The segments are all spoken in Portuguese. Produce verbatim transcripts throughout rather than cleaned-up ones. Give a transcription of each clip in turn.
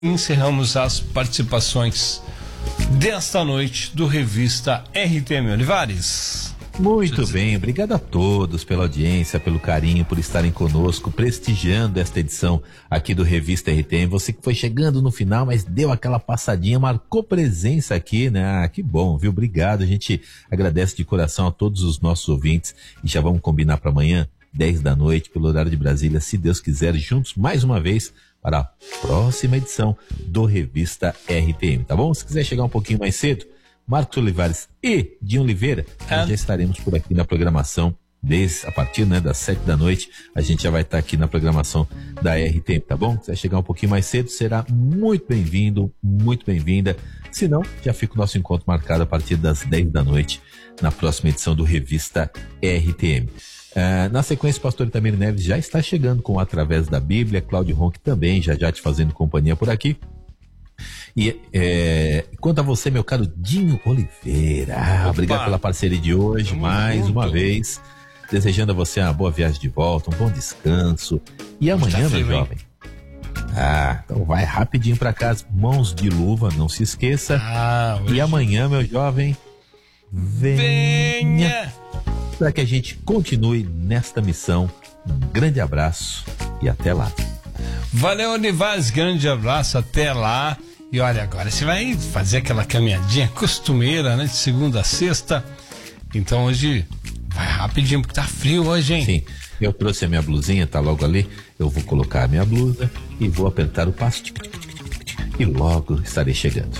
Encerramos as participações desta noite do Revista R T M Olivares. Muito bem, obrigado a todos pela audiência, pelo carinho, por estarem conosco, prestigiando esta edição aqui do Revista R T M. Você que foi chegando no final, mas deu aquela passadinha, marcou presença aqui, né? Ah, que bom, viu? Obrigado, a gente agradece de coração a todos os nossos ouvintes e já vamos combinar para amanhã, dez da noite, pelo horário de Brasília, se Deus quiser, juntos mais uma vez para a próxima edição do Revista R T M, tá bom? Se quiser chegar um pouquinho mais cedo, Marcos Olivares e Dinho Oliveira, é. nós já estaremos por aqui na programação, desde, a partir né, das sete da noite, a gente já vai estar aqui na programação da R T M, tá bom? Se quiser chegar um pouquinho mais cedo, será muito bem-vindo, muito bem-vinda. Se não, já fica o nosso encontro marcado a partir das dez da noite, na próxima edição do Revista R T M. Uh, na sequência, o pastor Itamir Neves já está chegando com Através da Bíblia, Cláudio Ronck também, já já te fazendo companhia por aqui. E é, quanto a você, meu caro Dinho Oliveira, ah, obrigado pela parceria de hoje, Tamo mais junto. uma vez, desejando a você uma boa viagem de volta, um bom descanso. E amanhã, meu jovem, ah, então vai rapidinho para casa, mãos de luva, não se esqueça. Ah, e amanhã, meu jovem, venha... venha. para que a gente continue nesta missão. Um grande abraço e até lá. Valeu, Olivares, grande abraço, até lá. E olha, agora você vai fazer aquela caminhadinha costumeira, né, de segunda a sexta. Então hoje vai rapidinho, porque tá frio hoje, hein? Sim, eu trouxe a minha blusinha, tá logo ali. Eu vou colocar a minha blusa e vou apertar o passo e logo estarei chegando.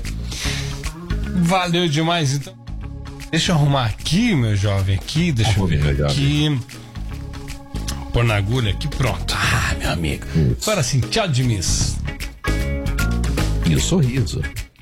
Valeu demais, então. Deixa eu arrumar aqui, meu jovem, aqui, deixa Arrume, eu ver aqui. Pôr na agulha aqui, pronto. Ah, meu amigo. Isso. Agora sim, tchau de miss. E o sorriso.